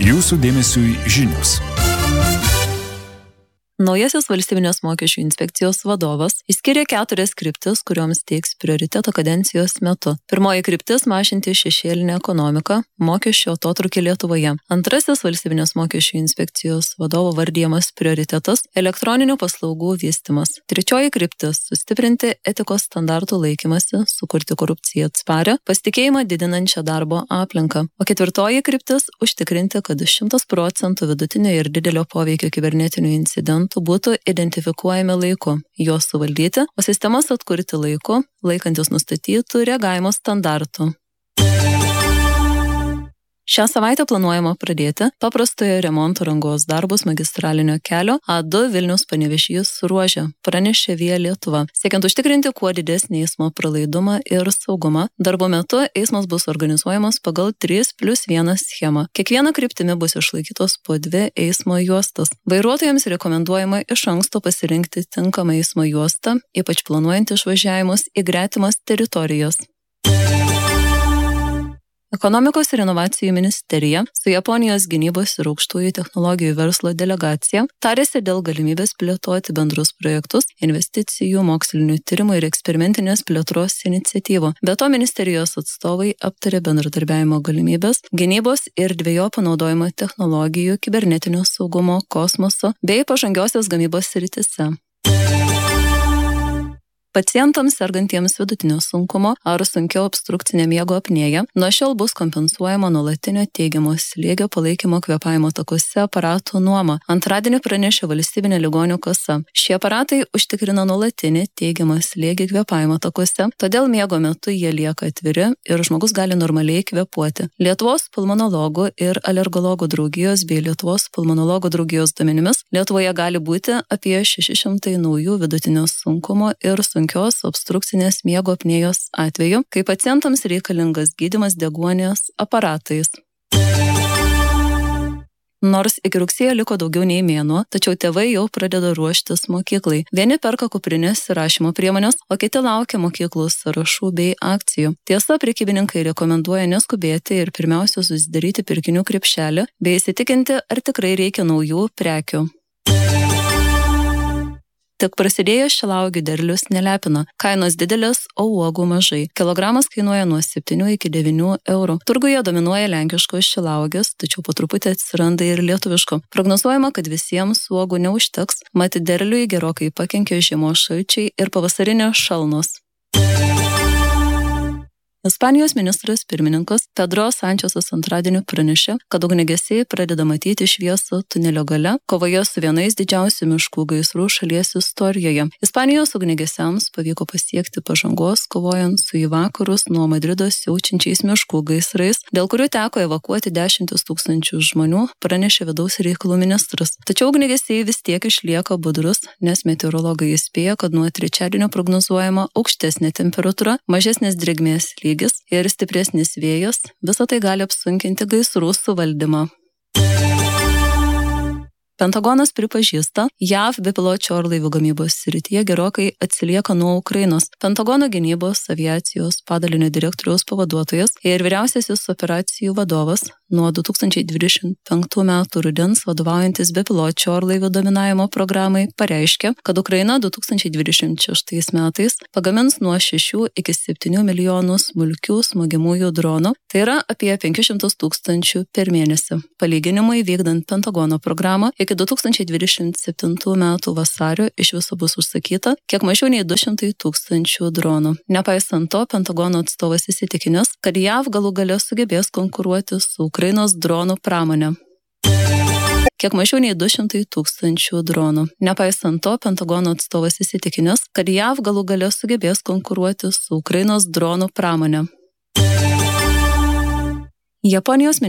Jūsų dėmesiui žinios. Naujasis valstybinės mokesčių inspekcijos vadovas išskyrė 4 kryptis, kurioms teiks prioritetą kadencijos metu. Pirmoji kryptis – mažinti šešėlinę ekonomiką, mokesčių atotrūkį Lietuvoje. Antrasis valstybinės mokesčių inspekcijos vadovo vardijamas prioritetas – elektroninių paslaugų vystymas. Trečioji kryptis – sustiprinti etikos standartų laikymasi, sukurti korupciją atsparią, pasitikėjimą didinančią darbo aplinką. O ketvirtoji kryptis – užtikrinti, kad 100% vidutinio ir didelio poveikio kibernetinių incidentų būtų identifikuojami laiku, juos suvaldyti, o sistemas atkurti laiku, laikantis nustatytų reagavimo standartų. Šią savaitę planuojama pradėti paprastojo remonto rangos darbus magistralinio kelio A2 Vilnius-Panevėžys ruože, pranešė Via Lietuva. Siekiant užtikrinti kuo didesnį eismo pralaidumą ir saugumą, darbo metu eismas bus organizuojamas pagal 3+1 schemą. Kiekviena kryptimi bus išlaikytos po 2 eismo juostas. Vairuotojams rekomenduojama iš anksto pasirinkti tinkamą eismo juostą, ypač planuojant išvažiavimus į gretimas teritorijas. Ekonomikos ir inovacijų ministerija su Japonijos gynybos ir aukštųjų technologijų verslo delegacija tarėsi dėl galimybės plėtoti bendrus projektus, investicijų, mokslinių tyrimų ir eksperimentinės plėtros iniciatyvų. Be to ministerijos atstovai aptarė bendradarbiavimo galimybės, gynybos ir dvejopo naudojimo technologijų, kibernetinio saugumo, kosmoso bei pažangiosios gamybos srityse. Pacientams sergantiems vidutinio sunkumo ar sunkiau obstrukcinė miego apnėja nuo šiol bus kompensuojama nuolatinio teigiamo slėgio palaikymo kvėpavimo takuose aparatų nuoma. Antradienį pranešė valstybinė ligonių kasa. Šie aparatai užtikrina nuolatinį teigiamą slėgį kvėpavimo takuose, todėl miego metu jie lieka atviri ir žmogus gali normaliai kvėpuoti. Lietuvos pulmonologų ir alergologų draugijos bei Lietuvos pulmonologų draugijos duomenimis Lietuvoje gali būti apie 600 naujų vidutinio sunkumo ir sunkios obstrukcinės miego apnėjos atveju, kai pacientams reikalingas gydymas deguonies aparatais. Nors iki rugsėjo liko daugiau nei mėnuo, tačiau tėvai jau pradeda ruoštis mokyklai. Vieni perka kuprinės ir rašymo priemonės, o kiti laukia mokyklų sąrašų bei akcijų. Tiesa, prekybininkai rekomenduoja neskubėti ir pirmiausia susidaryti pirkinių krepšelį bei įsitikinti, ar tikrai reikia naujų prekių. Tik prasidėjęs šilauogių derlius nelepina. Kainos didelės, o uogų mažai. Kilogramas kainuoja nuo 7 iki 9 eurų. Turguje dominuoja lenkiškos šilauogės, tačiau po truputį atsiranda ir lietuviško. Prognozuojama, kad visiems uogų neužteks, mat derliui gerokai pakenkė žiemos šalčiai ir pavasarinės šalnos. Ispanijos ministras pirmininkas Pedro Sančesas antradienį pranešė, kad ugniagesiai pradeda matyti šviesą tunelio gale kovoje su vienais didžiausių miškų gaisrų šalies istorijoje. Ispanijos ugniagesiams pavyko pasiekti pažangos, kovojant su į vakarus nuo Madrido siaučiančiais miškų gaisrais, dėl kurių teko evakuoti 10 000 žmonių, pranešė vidaus reikalų ministras. Tačiau ugniagesiai vis tiek išlieka budrus, nes meteorologai įspėja, kad nuo trečiadienio prognozuojama aukštesnė temperatūra, mažesnės drėgmės lygis ir stipresnis vėjas, visą tai gali apsunkinti gaisrų suvaldymą. Pentagonas pripažįsta, JAV bepiločių orlaivių gamybos srityje gerokai atsilieka nuo Ukrainos. Pentagono gynybos aviacijos padalinio direktoriaus pavaduotojas ir vyriausiasis operacijų vadovas nuo 2025 metų rudens vadovaujantis bepiločių orlaivių dominavimo programai pareiškė, kad Ukraina 2026 metais pagamins nuo 6 iki 7 milijonų smulkių smogiamųjų dronų, tai yra apie 500 000 per mėnesį. Palyginimui vykdant Pentagono programą, iki 2027 metų vasario iš viso bus užsakyta kiek mažiau nei 200 000 dronų. Nepaisant to, Pentagono atstovas įsitikinęs, kad JAV galų gale sugebės konkuruoti su Ukrainos dronų pramonė. Kiek mažiau nei 200 000 dronų. Nepaisant to, Pentagono atstovas įsitikinęs, kad JAV galų gale sugebės konkuruoti su Ukrainos dronų pramonė. Japonijos